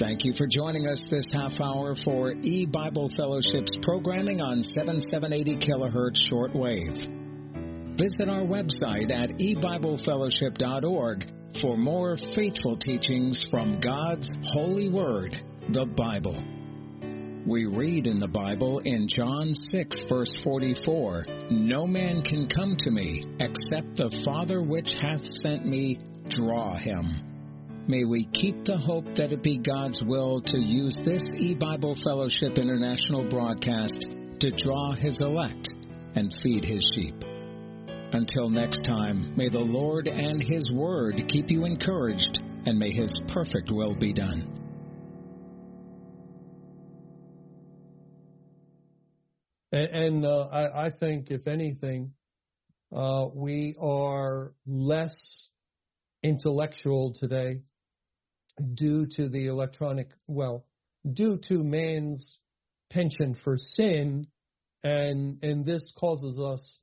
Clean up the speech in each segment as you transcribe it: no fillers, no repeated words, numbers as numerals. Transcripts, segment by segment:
Thank you for joining us this half hour for E-Bible Fellowship's programming on 7780 kilohertz shortwave. Visit our website at ebiblefellowship.org for more faithful teachings from God's holy word, the Bible. We read in the Bible in John 6, verse 44, "No man can come to me except the Father which hath sent me draw him." May we keep the hope that it be God's will to use this E-Bible Fellowship International broadcast to draw His elect and feed His sheep. Until next time, may the Lord and His Word keep you encouraged, and may His perfect will be done. I think, if anything, we are less intellectual today due to man's penchant for sin, and this causes us,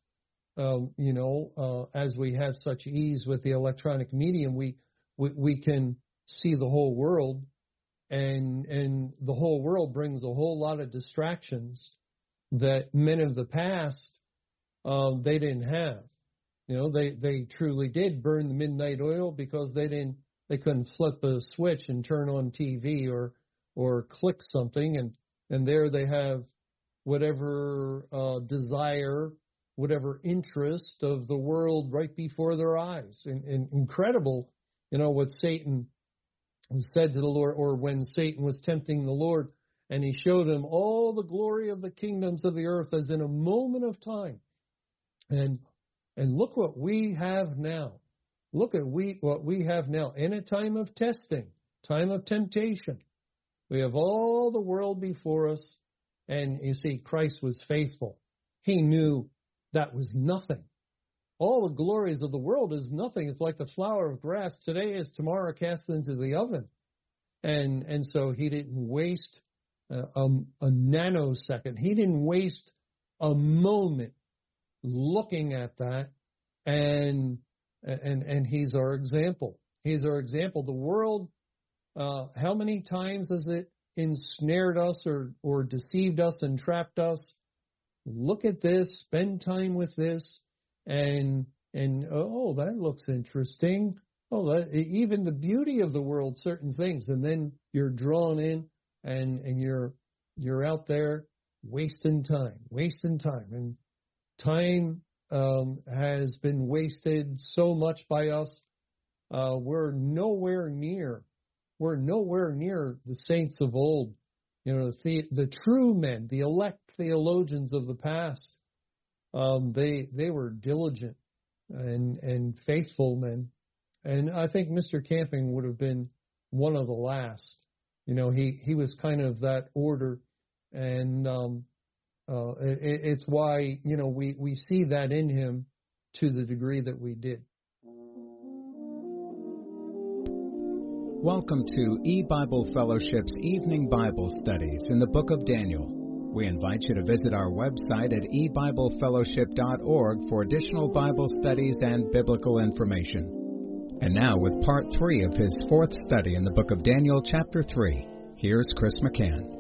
as we have such ease with the electronic medium, we can see the whole world, and the whole world brings a whole lot of distractions that men of the past they didn't have. They truly did burn the midnight oil because they couldn't flip a switch and turn on TV or click something, and there they have whatever desire, whatever interest of the world right before their eyes. And incredible, what Satan said to the Lord, or when Satan was tempting the Lord, and he showed him all the glory of the kingdoms of the earth as in a moment of time. And look what we have now. Look at what we have now in a time of testing, time of temptation. We have all the world before us, and you see, Christ was faithful. He knew that was nothing. All the glories of the world is nothing. It's like the flower of grass. Today is tomorrow cast into the oven. And so he didn't waste a nanosecond. He didn't waste a moment looking at that, and he's our example. He's our example. The world, how many times has it ensnared us or deceived us and trapped us? Look at this, spend time with this, and that looks interesting. Even the beauty of the world, certain things, and then you're drawn in, and you're out there wasting time, and time has been wasted so much by us. We're nowhere near the saints of old. The true men, the elect theologians of the past. They were diligent and faithful men, and I think Mr. Camping would have been one of the last. He was kind of that order, and it's why we see that in him to the degree that we did. Welcome to E-Bible Fellowship's Evening Bible Studies in the Book of Daniel. We invite you to visit our website at ebiblefellowship.org for additional Bible studies and biblical information. And now with part 3 of his 4th study in the Book of Daniel, chapter 3, here's Chris McCann.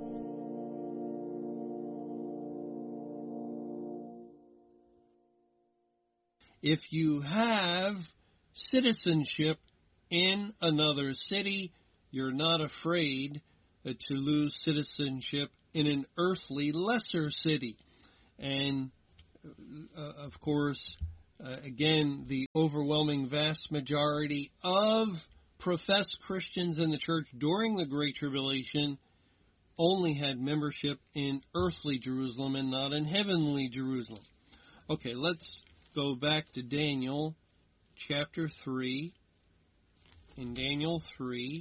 If you have citizenship in another city, you're not afraid to lose citizenship in an earthly lesser city. And, of course, again, the overwhelming vast majority of professed Christians in the church during the Great Tribulation only had membership in earthly Jerusalem and not in heavenly Jerusalem. Okay, let's go back to Daniel chapter 3. In Daniel 3,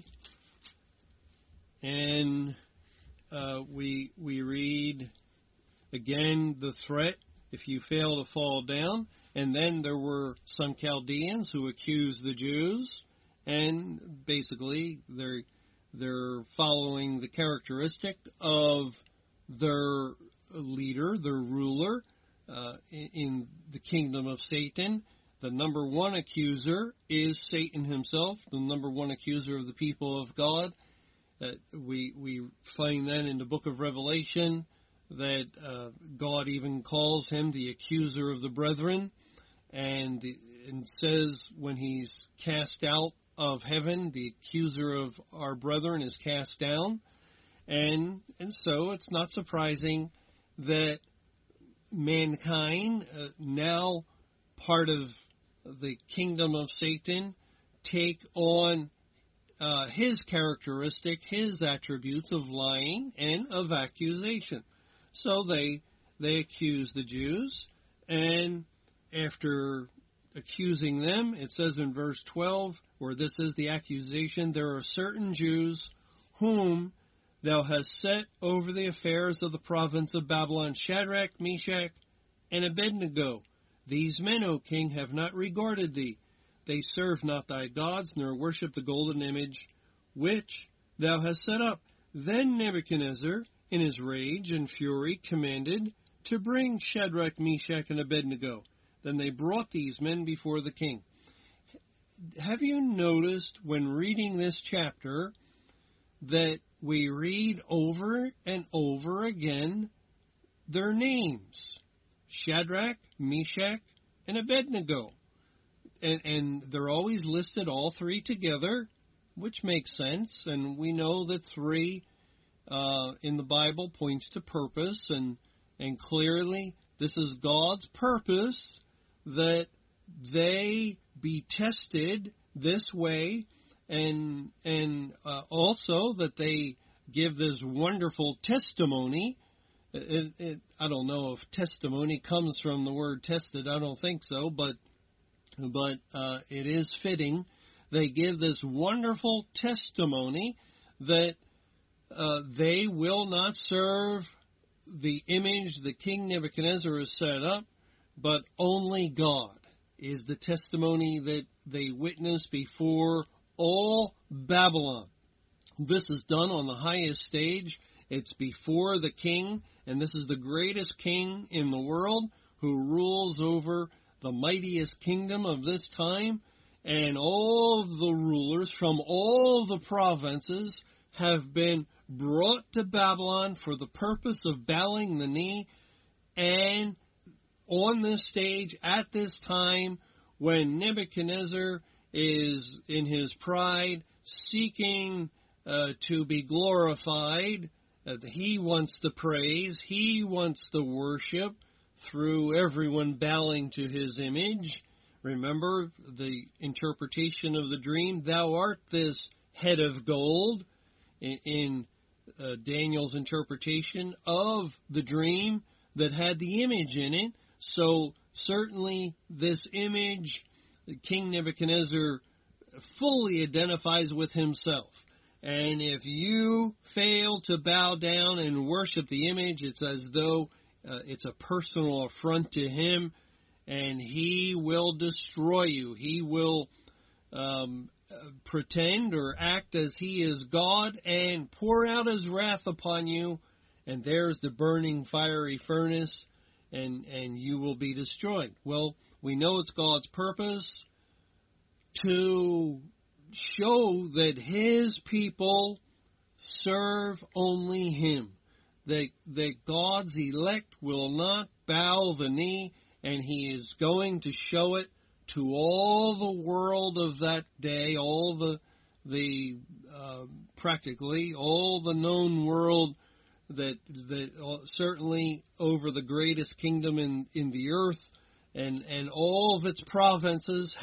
and we read again the threat, if you fail to fall down. And then there were some Chaldeans who accused the Jews, and basically they're following the characteristic of their leader, their ruler, in the kingdom of Satan. The number one accuser is Satan himself, the number one accuser of the people of God. We find then in the book of Revelation that God even calls him the accuser of the brethren, and says when he's cast out of heaven, the accuser of our brethren is cast down. And so it's not surprising that mankind, now part of the kingdom of Satan, take on his characteristic, his attributes of lying and of accusation. So they accuse the Jews, and after accusing them, it says in verse 12, where this is the accusation, there are certain Jews whom thou hast set over the affairs of the province of Babylon, Shadrach, Meshach, and Abednego. These men, O king, have not regarded thee. They serve not thy gods, nor worship the golden image which thou hast set up. Then Nebuchadnezzar, in his rage and fury, commanded to bring Shadrach, Meshach, and Abednego. Then they brought these men before the king. Have you noticed when reading this chapter that we read over and over again their names? Shadrach, Meshach, and Abednego. And they're always listed all three together, which makes sense. And we know that three in the Bible points to purpose, and clearly this is God's purpose that they be tested this way, and also that they give this wonderful testimony. I don't know if testimony comes from the word tested. I don't think so, but it is fitting. They give this wonderful testimony that they will not serve the image that King Nebuchadnezzar has set up, but only God is the testimony that they witness before all Babylon. This is done on the highest stage. It's before the king, and this is the greatest king in the world who rules over the mightiest kingdom of this time, and all the rulers from all the provinces have been brought to Babylon for the purpose of bowing the knee. And on this stage, at this time, when Nebuchadnezzar is in his pride seeking to be glorified, he wants the praise, he wants the worship through everyone bowing to his image. Remember the interpretation of the dream, thou art this head of gold, in Daniel's interpretation of the dream that had the image in it. So certainly this image, King Nebuchadnezzar fully identifies with himself. And if you fail to bow down and worship the image, it's as though it's a personal affront to him, and he will destroy you. He will pretend or act as he is God and pour out his wrath upon you, and there's the burning fiery furnace, and you will be destroyed. Well, we know it's God's purpose to show that his people serve only him, that God's elect will not bow the knee, and he is going to show it to all the world of that day, all the practically all the known world, that certainly over the greatest kingdom in the earth, and all of its provinces